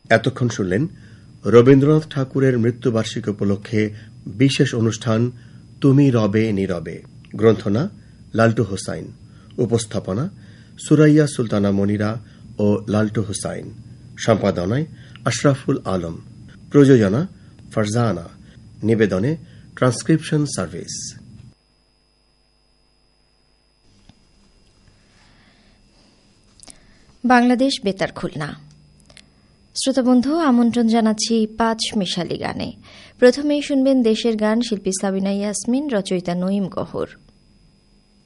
এতক্ষণ শুনলেন রবীন্দ্রনাথ ঠাকুরের মৃত্যুবার্ষিকী উপলক্ষে বিশেষ অনুষ্ঠান তুমি রবে নীরবে। গ্রন্থনা লালটু হোসাইন। উপস্থাপনা সুরাইয়া সুলতানা মনিরা ও লালটু হোসাইন। সম্পাদনায় আশরাফুল আলম। প্রযোজনা ফারজানা। নিবেদনে transcription service. বাংলাদেশ বেতার খুলনা। শ্রোতাবন্ধু, আমন্ত্রণ জানাচ্ছি ৫ মিশালি গানে। প্রথমেই শুনবেন দেশের গান, শিল্পী সাবিনা ইয়াসমিন, রচয়িতা নঈম গহর।